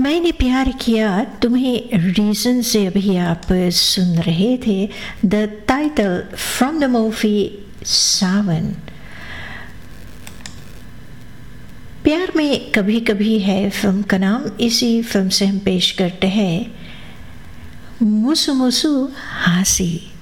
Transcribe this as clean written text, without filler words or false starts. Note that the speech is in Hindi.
मैंने प्यार किया तुम्हें रीज़न से अभी आप सुन रहे थे the title from the movie सावन। प्यार में कभी कभी है फिल्म का नाम। इसी फिल्म से हम पेश करते हैं मुसु मुसु हासी।